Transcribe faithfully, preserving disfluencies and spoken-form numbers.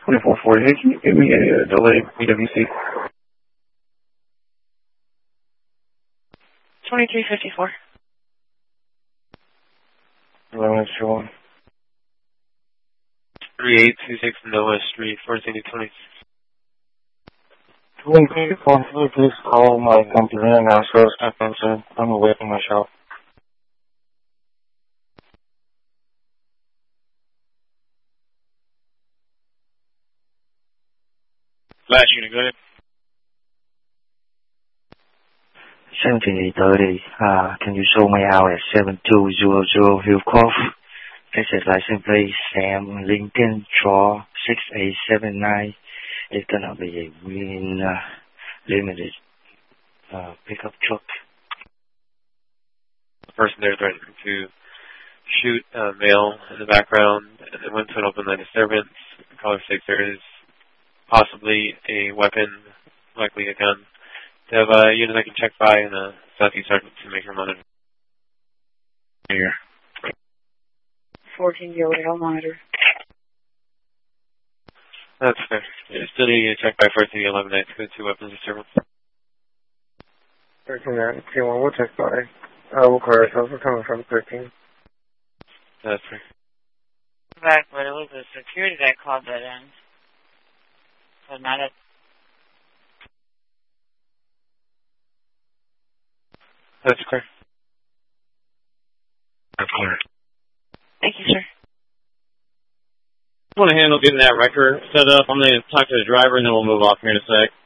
twenty-four forty, hey, can you give me a uh, delay P W C? twenty-three fifty-four. eleven two one. three eight two six Noah Street, four zero two six. When you possibly please call my company and ask for a step answer. I'm away from my shop. Last unit, go ahead. seventeen thirty, uh, can you show me out at seven two zero zero Hillcroft? This is license plate Sam Lincoln Draw six eight seven nine. It's gonna be a green uh, limited uh, pickup truck. The person there threatened to shoot a male in the background and then went to an open line disturbance. Caller states there is possibly a weapon, likely a gun. They have a unit that can check by in the southeast sergeant to make your monitor. Here. fourteen zero eight, I'll monitor. That's fair. Yeah, still need to check by first thing eleven nights for the two weapons disturbance. thirteen nine two one, we'll check by. Uh, we'll clear ourselves. We're coming from thirteen. That's fair. Back, but it was a security that called that in. So not a... That's clear. That's clear. Thank you, sir. I want to handle getting that record set up. I'm going to talk to the driver and then we'll move off here in a sec.